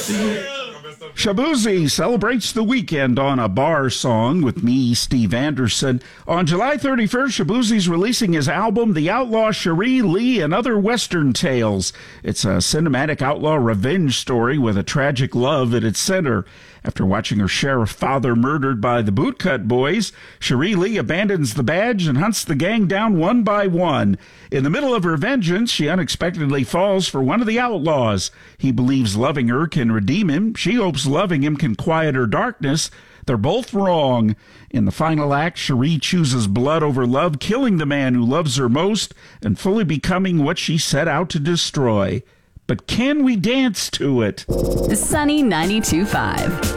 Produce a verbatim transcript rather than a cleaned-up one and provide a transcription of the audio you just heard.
Shaboozey celebrates the weekend on a bar song with me, Steve Anderson. On July thirty-first, Shaboozey's releasing his album, The Outlaw Cherie Lee and Other Western Tales. It's a cinematic outlaw revenge story with a tragic love at its center. After watching her sheriff father murdered by the Bootcut Boys, Cherie Lee abandons the badge and hunts the gang down one by one. In the middle of her vengeance, she unexpectedly falls for one of the outlaws. He believes loving her can redeem him. She hopes loving him can quiet her darkness. They're both wrong. In the final act, Cherie chooses blood over love, killing the man who loves her most and fully becoming what she set out to destroy. But can we dance to it? Sunny ninety-two point five.